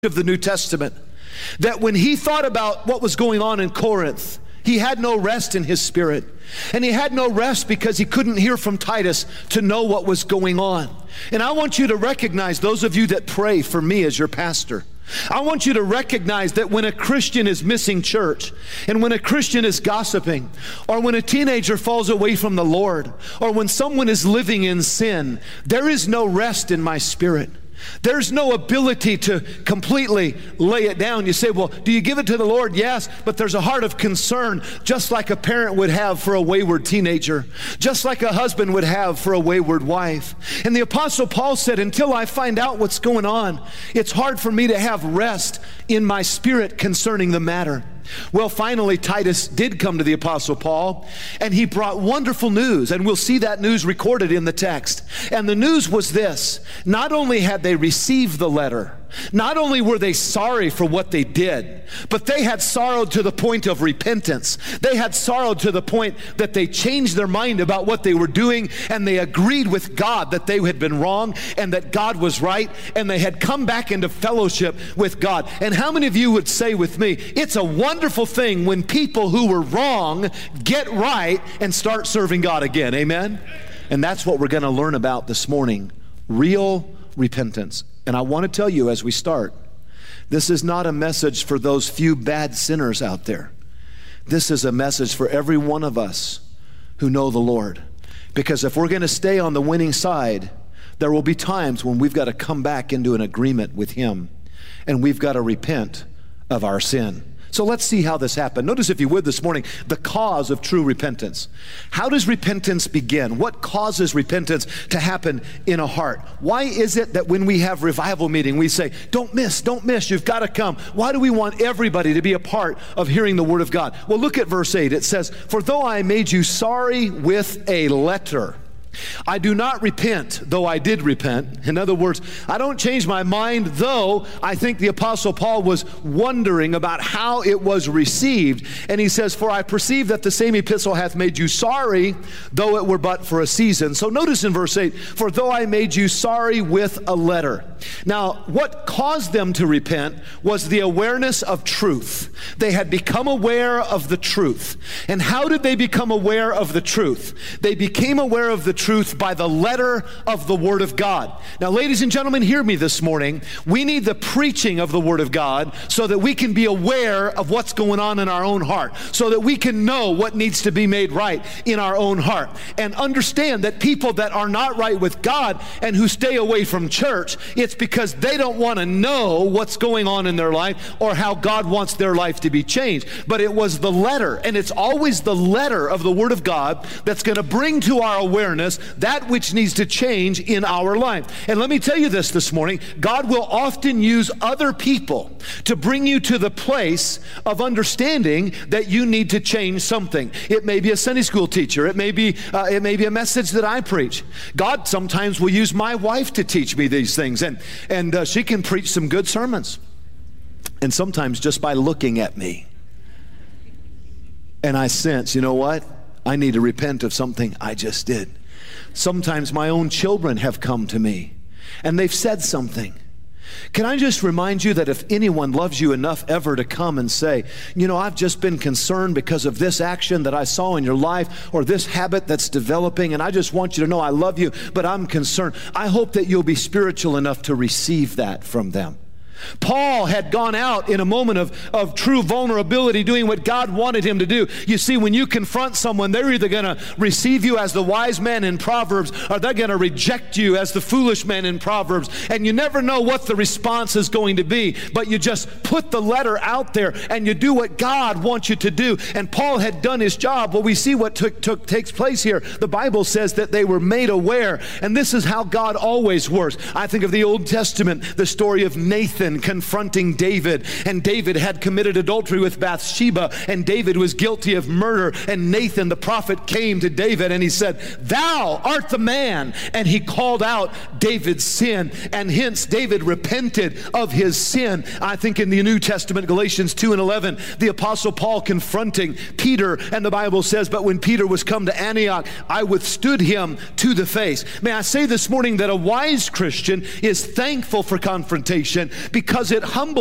of the New Testament, that when he thought about what was going on in Corinth, he had no rest in his spirit. And he had no rest because he couldn't hear from Titus to know what was going on. And I want you to recognize, those of you that pray for me as your pastor, I want you to recognize that when a Christian is missing church, and when a Christian is gossiping, or when a teenager falls away from the Lord, or when someone is living in sin, there is no rest in my spirit. There's no ability to completely lay it down. You say, well, do you give it to the Lord? Yes, but there's a heart of concern, just like a parent would have for a wayward teenager, just like a husband would have for a wayward wife. And the Apostle Paul said, until I find out what's going on, it's hard for me to have rest in my spirit concerning the matter. Well, finally, Titus did come to the Apostle Paul, and he brought wonderful news, and we'll see that news recorded in the text. And the news was this: not only had they received the letter, not only were they sorry for what they did, but they had sorrowed to the point of repentance. They had sorrowed to the point that they changed their mind about what they were doing, and they agreed with God that they had been wrong and that God was right, and they had come back into fellowship with God. And how many of you would say with me, it's a wonderful thing when people who were wrong get right and start serving God again? Amen? And that's what we're going to learn about this morning, real repentance. And I want to tell you as we start, this is not a message for those few bad sinners out there. This is a message for every one of us who know the Lord. Because if we're going to stay on the winning side, there will be times when we've got to come back into an agreement with Him, and we've got to repent of our sin. So let's see how this happened. Notice, if you would, this morning, the cause of true repentance. How does repentance begin? What causes repentance to happen in a heart? Why is it that when we have revival meeting, we say, don't miss, you've got to come? Why do we want everybody to be a part of hearing the Word of God? Well, look at verse 8. It says, for though I made you sorry with a letter, I do not repent, though I did repent. In other words, I don't change my mind, though I think the Apostle Paul was wondering about how it was received. And he says, for I perceive that the same epistle hath made you sorry, though it were but for a season. So notice in verse 8, for though I made you sorry with a letter. Now, what caused them to repent was the awareness of truth. They had become aware of the truth. And how did they become aware of the truth? They became aware of the truth by the letter of the Word of God. Now, ladies and gentlemen, hear me this morning. We need the preaching of the Word of God so that we can be aware of what's going on in our own heart, so that we can know what needs to be made right in our own heart, and understand that people that are not right with God and who stay away from church, it's because they don't want to know what's going on in their life or how God wants their life to be changed. But it was the letter, and it's always the letter of the Word of God that's going to bring to our awareness that which needs to change in our life. And let me tell you this morning, God will often use other people to bring you to the place of understanding that you need to change something. It may be a Sunday school teacher. It may be a message that I preach. God sometimes will use my wife to teach me these things, and she can preach some good sermons. And sometimes just by looking at me, and I sense, you know what? I need to repent of something I just did. Sometimes my own children have come to me and they've said something. Can I just remind you that if anyone loves you enough ever to come and say, you know, I've just been concerned because of this action that I saw in your life or this habit that's developing, and I just want you to know I love you, but I'm concerned. I hope that you'll be spiritual enough to receive that from them. Paul had gone out in a moment of true vulnerability, doing what God wanted him to do. You see, when you confront someone, they're either going to receive you as the wise man in Proverbs, or they're going to reject you as the foolish man in Proverbs. And you never know what the response is going to be, but you just put the letter out there and you do what God wants you to do. And Paul had done his job. Well, we see what takes place here. The Bible says that they were made aware, and this is how God always works. I think of the Old Testament, the story of Nathan confronting David, and David had committed adultery with Bathsheba, and David was guilty of murder, and Nathan the prophet came to David and he said, thou art the man, and he called out David's sin, and hence David repented of his sin. I think in the New Testament, Galatians 2:11, the Apostle Paul confronting Peter, and the Bible says, but when Peter was come to Antioch, I withstood him to the face. May I say this morning that a wise Christian is thankful for confrontation, because it humbles